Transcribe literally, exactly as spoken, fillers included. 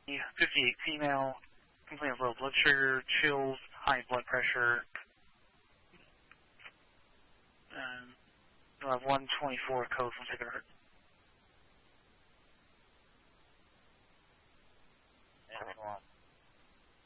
fifty-eight female, complaint of low blood sugar, chills, high blood pressure. Um, we'll have one twenty-four code from Sacred Heart. Yeah,